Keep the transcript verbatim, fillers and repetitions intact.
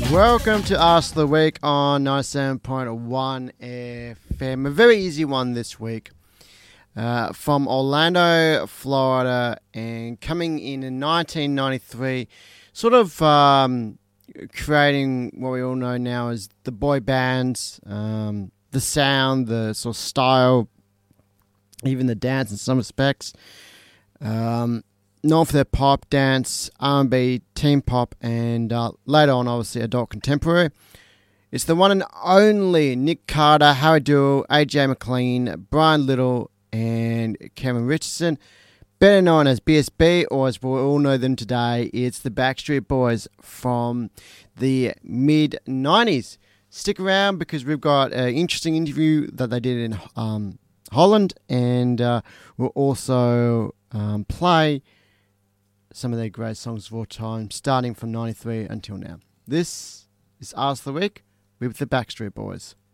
Welcome to Ask the Week on ninety-seven point one F M. A very easy one this week. Uh, from Orlando, Florida, and coming in in nineteen ninety-three, sort of um, creating what we all know now as the boy bands, um, the sound, the sort of style, even the dance in some respects. Um, known for their pop, dance, R and B, teen pop, and uh, later on, obviously, adult contemporary. It's the one and only Nick Carter, Harry Duell, A J McLean, Brian Little, and Cameron Richardson, better known as B S B, or as we all know them today, it's the Backstreet Boys from the mid nineties. Stick around because we've got an interesting interview that they did in um, Holland, and uh, we'll also um, play some of their great songs of all time, starting from ninety-three until now. This is Ask the Week with the Backstreet Boys.